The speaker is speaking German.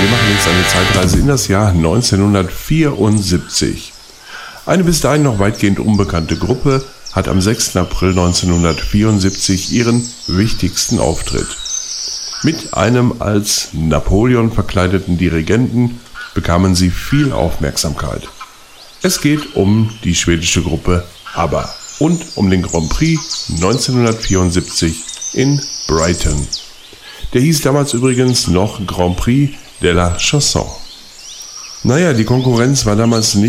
Wir machen jetzt eine Zeitreise in das Jahr 1974. Eine bis dahin noch weitgehend unbekannte Gruppe hat am 6. April 1974 ihren wichtigsten Auftritt. Mit einem als Napoleon verkleideten Dirigenten bekamen sie viel Aufmerksamkeit. Es geht um die schwedische Gruppe ABBA und um den Grand Prix 1974 in Brighton. Der hieß damals übrigens noch Grand Prix de la Chanson. Naja, die Konkurrenz war damals nicht